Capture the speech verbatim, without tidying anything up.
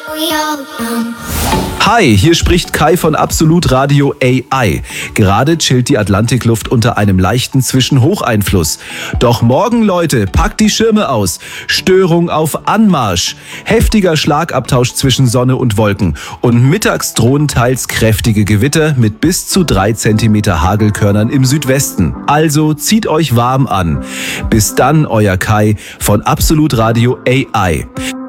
Hi, hier spricht Kai von Absolut Radio A I. Gerade chillt die Atlantikluft unter einem leichten Zwischenhocheinfluss. Doch morgen, Leute, packt die Schirme aus. Störung auf Anmarsch. Heftiger Schlagabtausch zwischen Sonne und Wolken. Und mittags drohen teils kräftige Gewitter mit bis zu drei Zentimeter Hagelkörnern im Südwesten. Also zieht euch warm an. Bis dann, euer Kai von Absolut Radio A I.